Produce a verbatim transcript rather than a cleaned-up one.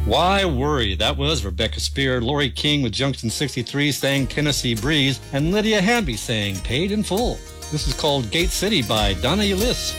Why Worry? That was Rebecca Spear. Lori King with Junction sixty-three sang Tennessee Breeze, and Lydia Hamby sang Paid in Full. This is called Gate City by Donna Ulyss.